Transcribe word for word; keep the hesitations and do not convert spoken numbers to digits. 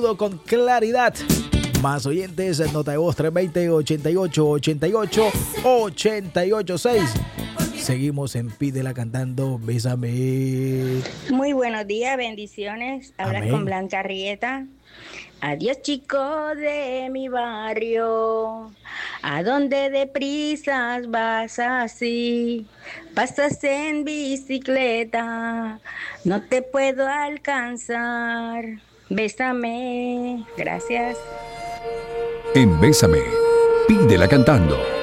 con claridad. Más oyentes, nota de voz tres dos cero, ochenta y ocho, ochenta y ocho, ochenta y ocho seis. Seguimos en Pídela cantando Bésame. Muy buenos días, bendiciones. Hablas Amén. con Blanca Rieta. Adiós, chico de mi barrio. ¿A dónde deprisas vas así? Pasas en bicicleta. No te puedo alcanzar. Bésame. Gracias. En Bésame, Pídela cantando.